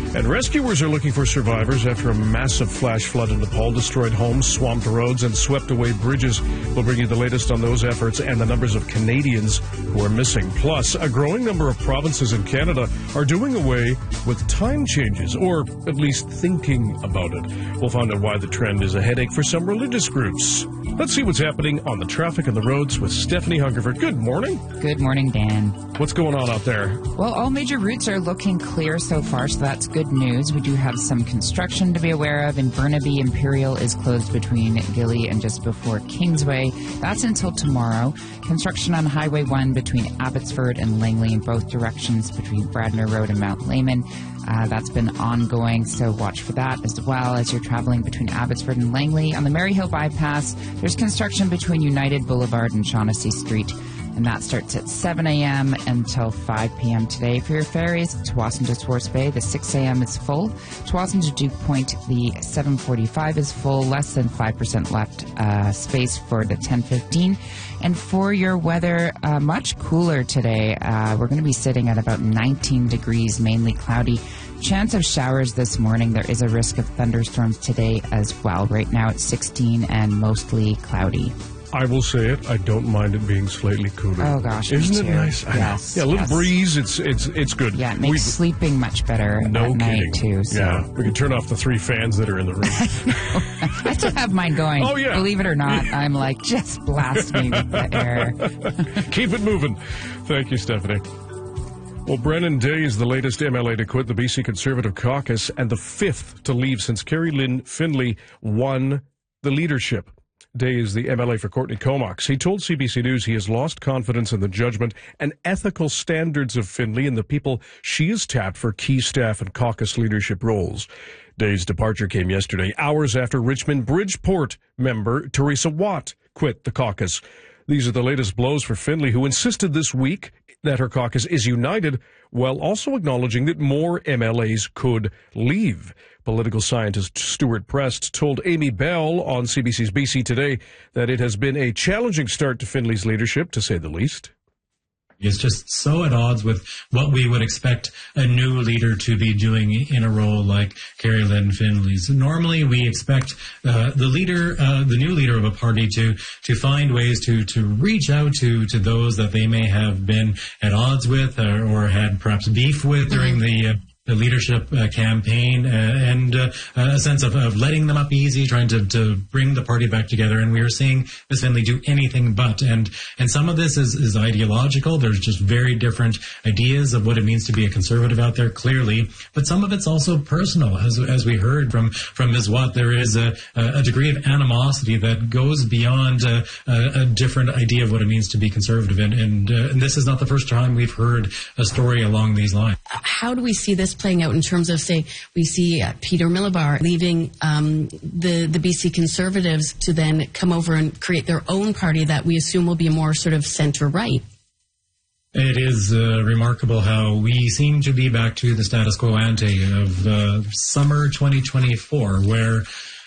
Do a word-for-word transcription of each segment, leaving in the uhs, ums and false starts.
And rescuers are looking for survivors after a massive flash flood in Nepal destroyed homes, swamped roads, and swept away bridges. We'll bring you the latest on those efforts and the numbers of Canadians who are missing. Plus, a growing number of provinces in Canada are doing away with time changes, or at least thinking about it. We'll find out why the trend is a headache for some religious groups. Let's see what's happening on the traffic and the roads with Stephanie Hungerford. Good morning. Good morning, Dan. What's going on out there? Well, all major routes are looking clear so far, so that's good news. We do have some construction to be aware of. In Burnaby, Imperial is closed between Gilly and just before Kingsway. That's until tomorrow. Construction on Highway one between Abbotsford and Langley in both directions between Bradner Road and Mount Lehman. Uh, that's been ongoing, so watch for that as well as you're traveling between Abbotsford and Langley. On the Maryhill Bypass, there's construction between United Boulevard and Shaughnessy Street, and that starts at seven a.m. until five p.m. today. For your ferries, Tsawwassen to Swartz Bay, the six a.m. is full. Tsawwassen to Duke Point, the seven forty-five is full. Less than five percent left uh, space for the ten fifteen. And for your weather, uh, much cooler today. Uh, we're going to be sitting at about nineteen degrees, mainly cloudy. Chance of showers this morning. There is a risk of thunderstorms today as well. Right now it's sixteen and mostly cloudy. I will say it. I don't mind it being slightly cooler. Oh gosh, isn't me it too. nice? I Yes, know. Yeah, a little yes. breeze. It's it's it's good. Yeah, it makes we, sleeping much better no at night kidding. too. So. Yeah, we can turn off the three fans that are in the room. I still have mine going. Oh yeah, believe it or not, I'm like just blast me with the air. Keep it moving. Thank you, Stephanie. Well, Brennan Day is the latest M L A to quit the B C Conservative caucus and the fifth to leave since Kerry Lynn Findlay won the leadership. Day is the M L A for Courtney Comox. He told C B C News he has lost confidence in the judgment and ethical standards of Findlay and the people she has tapped for key staff and caucus leadership roles. Day's departure came yesterday, hours after Richmond Bridgeport member Teresa Watt quit the caucus. These are the latest blows for Findlay, who insisted this week that her caucus is united, while also acknowledging that more M L As could leave. Political scientist Stuart Prest told Amy Bell on C B C's B C Today that it has been a challenging start to Findlay's leadership, to say the least. It's just so at odds with what we would expect a new leader to be doing in a role like Kerry Lynn Findlay's. Normally, we expect uh, the leader, uh, the new leader of a party, to to find ways to to reach out to to those that they may have been at odds with or, or had perhaps beef with during the. Uh, the leadership uh, campaign, uh, and uh, a sense of, of letting them up easy, trying to, to bring the party back together. And we are seeing Miz Findlay do anything but. And and some of this is, is ideological. There's just very different ideas of what it means to be a conservative out there, clearly. But some of it's also personal. As as we heard from, from Miz Watt, there is a, a degree of animosity that goes beyond a, a, a different idea of what it means to be conservative. And, and, uh, and this is not the first time we've heard a story along these lines. How do we see this playing out in terms of, say, we see uh, Peter Millibar leaving um, the, the B C Conservatives to then come over and create their own party that we assume will be more sort of center-right? It is uh, remarkable how we seem to be back to the status quo ante of uh, summer twenty twenty-four, where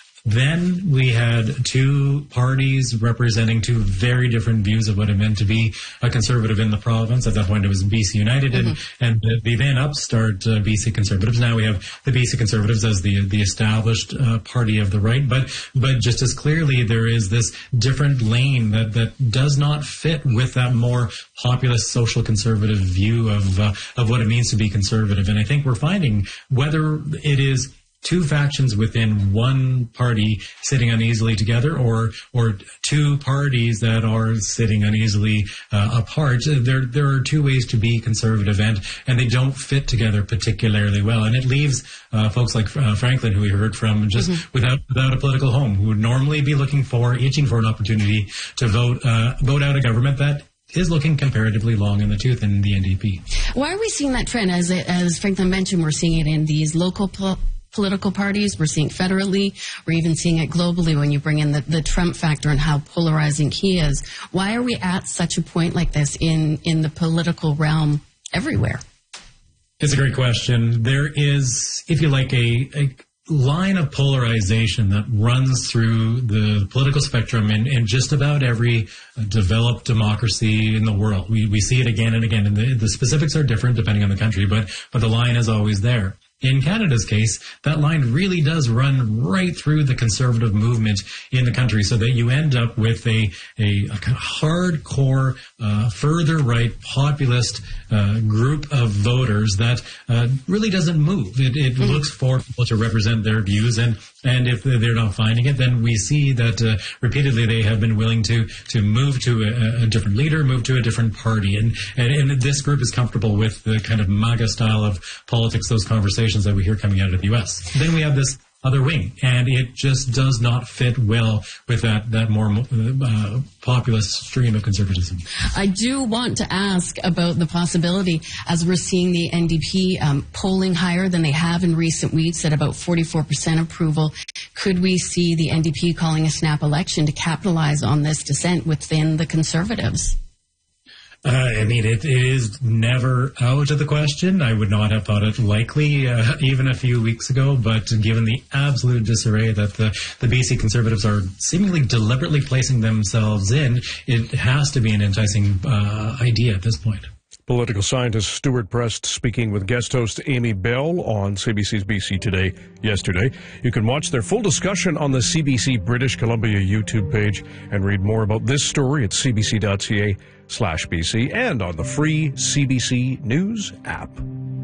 then we had two parties representing two very different views of what it meant to be a conservative in the province. At that point, it was B C United mm-hmm. and, and the, the then upstart uh, B C Conservatives. Now we have the B C Conservatives as the the established uh, party of the right. But but just as clearly, there is this different lane that, that does not fit with that more populist social conservative view of uh, of what it means to be conservative. And I think we're finding whether it is two factions within one party sitting uneasily together, or or two parties that are sitting uneasily uh, apart. There there are two ways to be conservative, and and they don't fit together particularly well. And it leaves uh, folks like uh, Franklin, who we heard from, just mm-hmm. without without a political home, who would normally be looking for, itching for an opportunity to vote uh, vote out a government that is looking comparatively long in the tooth in the N D P. Why are we seeing that trend? As as Franklin mentioned, we're seeing it in these local pol- political parties. We're seeing it federally. We're even seeing it globally when you bring in the, the Trump factor and how polarizing he is. Why are we at such a point like this in, in the political realm everywhere? It's a great question. There is, if you like, a, a line of polarization that runs through the political spectrum in, in just about every developed democracy in the world. We we see it again and again, and the, the specifics are different depending on the country, but but the line is always there. in Canada's case, that line really does run right through the conservative movement in the country, so that you end up with a, a, a kind of hardcore, uh, further right populist uh, group of voters that uh, really doesn't move. It, it mm-hmm. looks for people to represent their views, and and if they're not finding it, then we see that uh, repeatedly they have been willing to to move to a, a different leader, move to a different party, and, and and this group is comfortable with the kind of MAGA style of politics, those conversations that we hear coming out of the U S. Then we have this other wing, and it just does not fit well with that that more uh, populist stream of conservatism. I do want to ask about the possibility, as we're seeing the N D P um, polling higher than they have in recent weeks at about forty-four percent approval, could we see the N D P calling a snap election to capitalize on this dissent within the Conservatives? Uh, I mean, it, it is never out of the question. I would not have thought it likely uh, even a few weeks ago, but given the absolute disarray that the, the B C Conservatives are seemingly deliberately placing themselves in, it has to be an enticing uh, idea at this point. Political scientist Stuart Prest speaking with guest host Amy Bell on C B C's B C Today yesterday. You can watch their full discussion on the C B C British Columbia YouTube page and read more about this story at cbc.ca slash BC and on the free C B C News app.